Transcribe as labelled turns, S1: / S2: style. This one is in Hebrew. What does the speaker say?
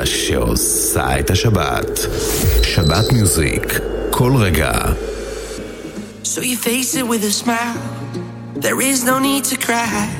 S1: שעושה את השבת. שבת מיוזיק, כל רגע.
S2: So you face it with a smile. There is no need to cry.